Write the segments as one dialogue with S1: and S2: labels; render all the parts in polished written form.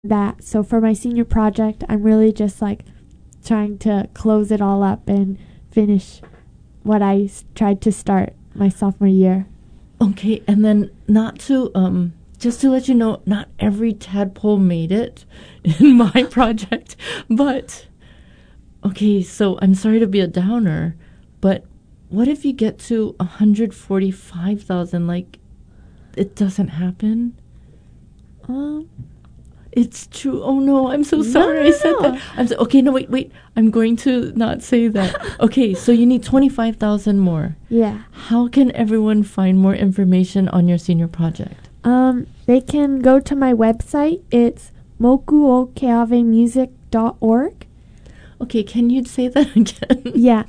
S1: that. So for my senior project, I'm really just like trying to close it all up and finish what I tried to start my sophomore year.
S2: Okay, and then not to just to let you know, not every tadpole made it in my project, but okay, so I'm sorry to be a downer, but what if you get to 145,000? Like, it doesn't happen? It's true. Oh no, I'm so sorry I said that. Okay, no, wait. I'm going to not say that. Okay, so you need 25,000 more.
S1: Yeah.
S2: How can everyone find more information on your senior project?
S1: They can go to my website. It's mokuokeavemusic.org.
S2: Okay, can you say that again?
S1: Yeah.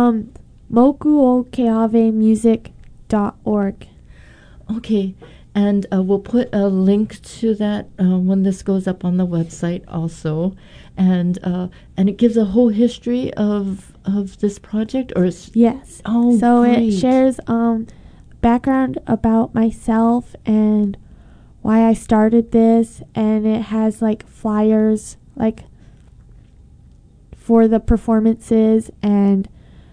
S1: mokuokeavemusic.org.
S2: Okay, and we'll put a link to that when this goes up on the website also, and it gives a whole history of this project, or
S1: yes.
S2: Oh,
S1: so
S2: great.
S1: It shares background about myself and why I started this, and it has like flyers like for the performances and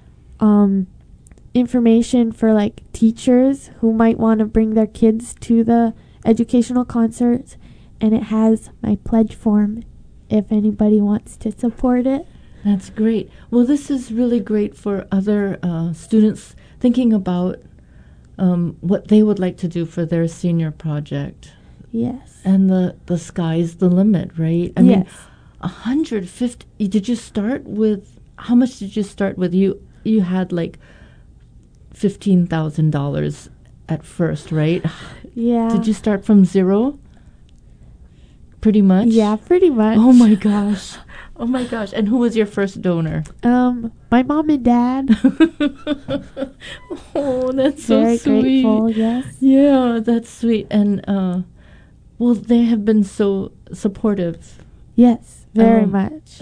S1: information for like teachers who might want to bring their kids to the educational concerts, and it has my pledge form if anybody wants to support it.
S2: That's great. Well, this is really great for other students thinking about what they would like to do for their senior project.
S1: Yes.
S2: And the sky's the limit, right? I mean, 150. Did you start with, how much did you start with? You had like $15,000 at first, right?
S1: Yeah.
S2: Did you start from zero? Pretty much?
S1: Yeah, pretty much.
S2: Oh my gosh. Oh my gosh. And who was your first donor?
S1: My mom and dad.
S2: Oh, that's so
S1: Very
S2: sweet.
S1: Grateful, yes.
S2: Yeah, that's sweet. And well, they have been so supportive.
S1: Yes, very much.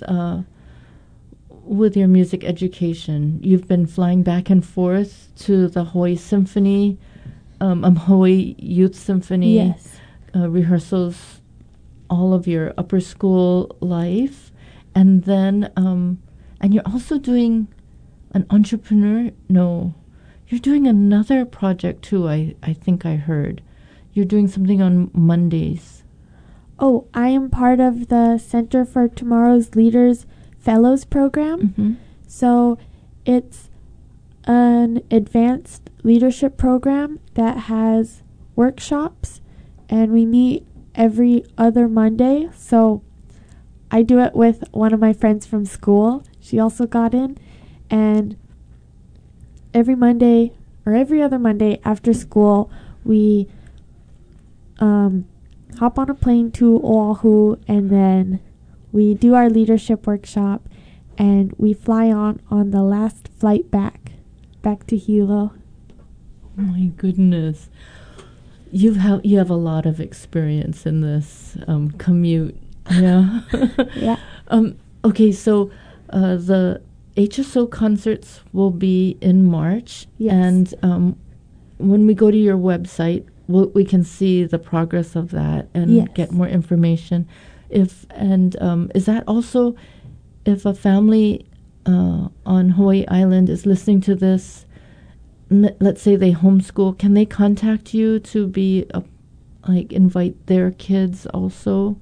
S2: With your music education. You've been flying back and forth to the Hawaii Symphony, Hawaii Youth Symphony.
S1: Yes.
S2: Rehearsals all of your upper school life, and then and you're also doing you're doing another project too. I think I heard you're doing something on Mondays.
S1: Oh, I am part of the Center for Tomorrow's Leaders Fellows program.
S2: Mm-hmm.
S1: So it's an advanced leadership program that has workshops, and we meet every other Monday. So I do it with one of my friends from school. She also got in, and every Monday or every other Monday after school, we hop on a plane to Oahu, and then we do our leadership workshop, and we fly on the last flight back to Hilo.
S2: Oh my goodness. You have a lot of experience in this commute. Yeah.
S1: Yeah.
S2: Okay, so the HSO concerts will be in March.
S1: Yes.
S2: And when we go to your website, we can see the progress of that and get more information. Is that also, if a family on Hawaii Island is listening to this, let's say they homeschool, can they contact you to be invite their kids also?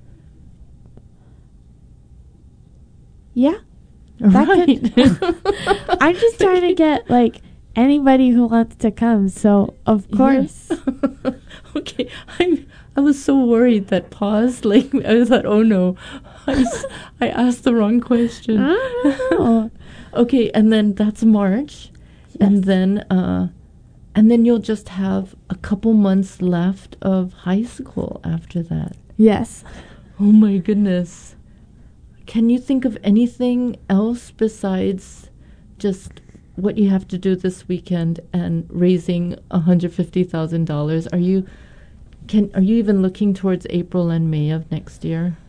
S1: Yeah.
S2: Right.
S1: I'm just trying to get anybody who wants to come, so of course.
S2: Yeah. Okay. I was so worried that paused. I thought, oh no, I asked the wrong question.
S1: Oh.
S2: Okay, and then that's March. Yes. And then you'll just have a couple months left of high school after that.
S1: Yes.
S2: Oh my goodness. Can you think of anything else besides just what you have to do this weekend and raising $150,000? Are you even looking towards April and May of next year?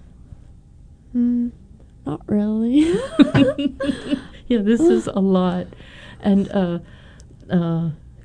S1: Not really.
S2: Yeah, this is a lot. And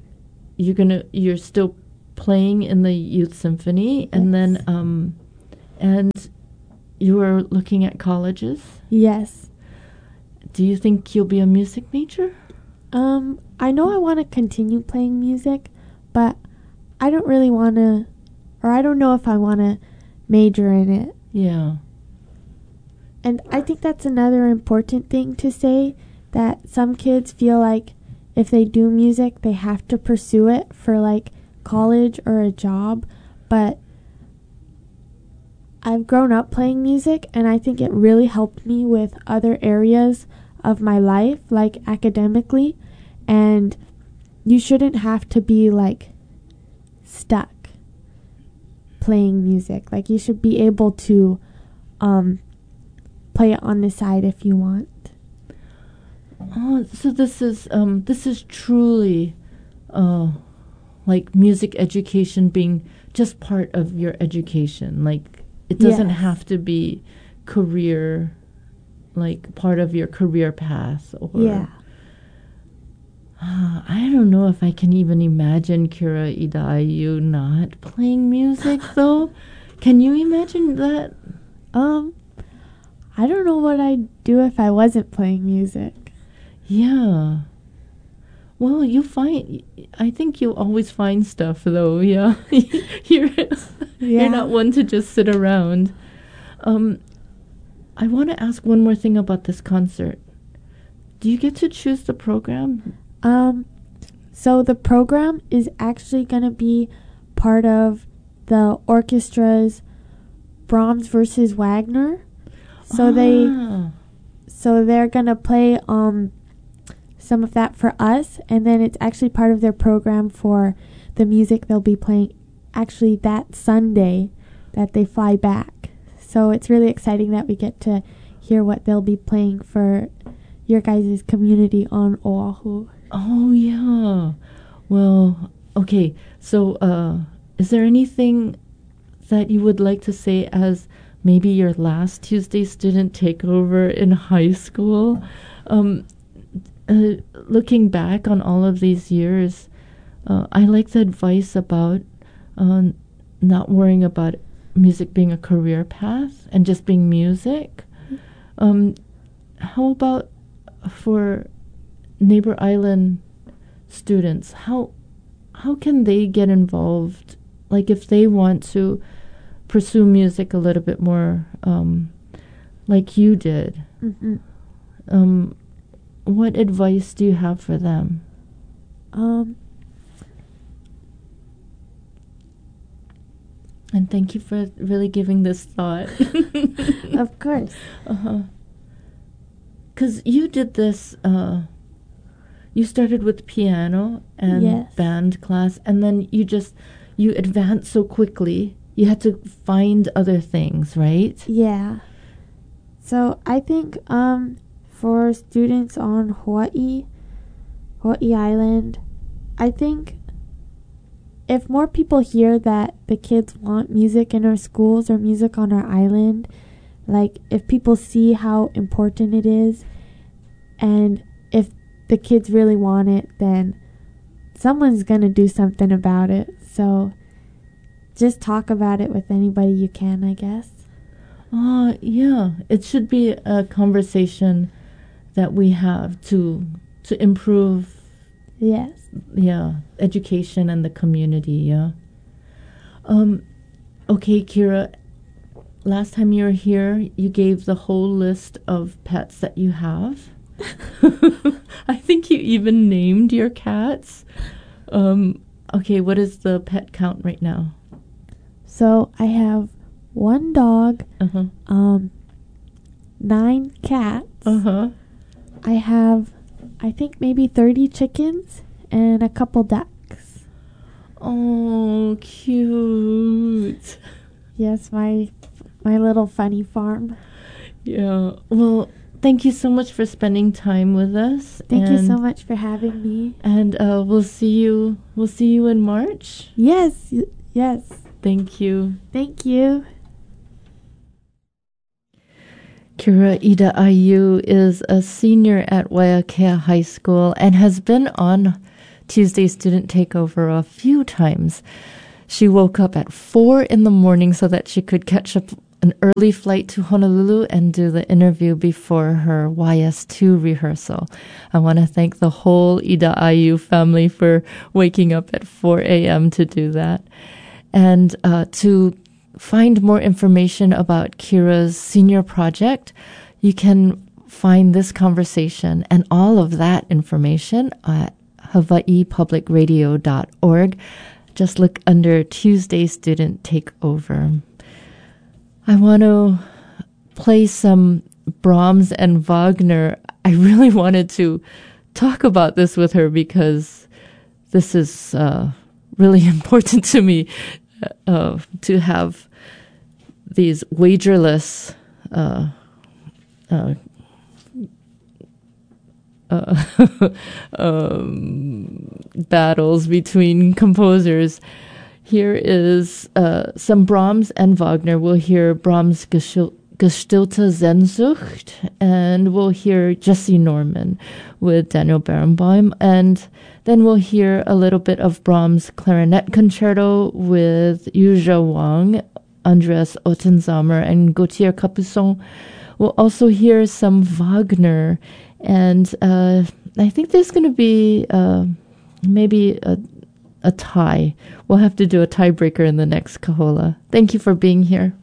S2: you're still playing in the Youth Symphony, and then And you are looking at colleges?
S1: Yes.
S2: Do you think you'll be a music major?
S1: I know I want to continue playing music, but I don't really want to, or I don't know if I want to major in it.
S2: Yeah.
S1: And I think that's another important thing to say, that some kids feel like if they do music, they have to pursue it for like college or a job. But I've grown up playing music, and I think it really helped me with other areas of my life, like academically. And you shouldn't have to be like stuck playing music. Like you should be able to play it on the side if you want.
S2: Oh, so this is truly like music education being just part of your education. Like it doesn't have to be career, like part of your career path. Or
S1: Yeah.
S2: I don't know if I can even imagine Kira Idayu not playing music though. Can you imagine that?
S1: I don't know what I'd do if I wasn't playing music.
S2: Yeah. Well, I think you always find stuff though, yeah. You're not one to just sit around. I want to ask one more thing about this concert. Do you get to choose the program?
S1: So the program is actually going to be part of the orchestra's Brahms versus Wagner. So they're going to play some of that for us, and then it's actually part of their program for the music they'll be playing actually that Sunday that they fly back. So it's really exciting that we get to hear what they'll be playing for your guys' community on Oahu.
S2: Oh, yeah. Well, okay. So, is there anything that you would like to say as maybe your last Tuesday student takeover in high school? Looking back on all of these years, I like the advice about not worrying about music being a career path and just being music. How about for Neighbor Island students? How can they get involved? Like if they want to pursue music a little bit more, like you did.
S1: Mm-hmm.
S2: What advice do you have for them? And thank you for really giving this thought.
S1: Of course.
S2: Because you did this, you started with piano and band class, and then you advanced so quickly. You had to find other things, right?
S1: Yeah. So I think for students on Hawaii Island, I think if more people hear that the kids want music in our schools or music on our island, like if people see how important it is, and if the kids really want it, then someone's gonna do something about it. So just talk about it with anybody you can, I guess.
S2: Yeah. It should be a conversation that we have to improve.
S1: Yes.
S2: Yeah, education and the community, yeah. Okay, Kira, last time you were here, you gave the whole list of pets that you have. I think you even named your cats. Okay, what is the pet count right now?
S1: So I have 1 dog, 9 cats. I have, I think, maybe 30 chickens and a couple ducks.
S2: Oh, cute.
S1: Yes, my little funny farm.
S2: Yeah. Well, thank you so much for spending time with us.
S1: Thank you so much for having me.
S2: And we'll see you in March.
S1: Yes. Yes.
S2: Thank you.
S1: Thank you.
S2: Kira Idayu is a senior at Waiakea High School and has been on Tuesday Student Takeover a few times. She woke up at 4 a.m. so that she could catch up an early flight to Honolulu and do the interview before her YS2 rehearsal. I want to thank the whole Ida Ayu family for waking up at 4 a.m. to do that. And to find more information about Kira's senior project, you can find this conversation and all of that information at hawaiipublicradio.org. Just look under Tuesday Student Takeover. I want to play some Brahms and Wagner. I really wanted to talk about this with her because this is really important to me, to have these wagerless battles between composers. Here is some Brahms and Wagner. We'll hear Brahms' Gestillte Sehnsucht, and we'll hear Jesse Norman with Daniel Barenboim, and then we'll hear a little bit of Brahms' Clarinet Concerto with Yuzha Wang, Andreas Ottensamer, and Gautier Capuçon. We'll also hear some Wagner, and I think there's going to be maybe a tie. We'll have to do a tiebreaker in the next Kahola. Thank you for being here.